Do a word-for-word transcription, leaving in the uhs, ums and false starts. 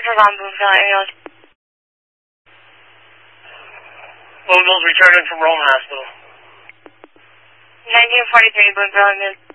on Boonville, ambulance. Boonville's returning from Rome Hospital. nineteen forty-three, Boonville, ambulance.